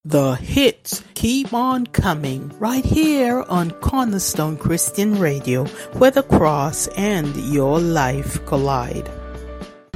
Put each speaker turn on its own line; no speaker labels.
The hits keep on coming right here on Cornerstone Christian Radio, where the cross and your life collide.